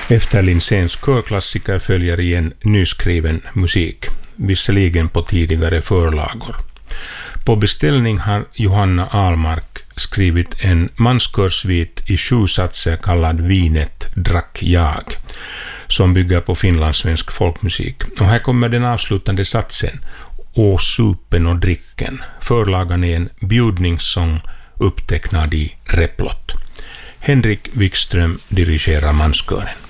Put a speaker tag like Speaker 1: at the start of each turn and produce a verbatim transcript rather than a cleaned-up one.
Speaker 1: Efter Linséns körklassiker följer igen nyskriven musik, visserligen på tidigare förlagor. På beställning har Johanna Ahlmark skrivit en manskörsvit i sju satser kallad Vinet drack jag, som bygger på finlandssvensk folkmusik. Och här kommer den avslutande satsen, Å supen och dricken. Förlagan är en bjudningssång upptecknad i replott. Henrik Wikström dirigerar manskören.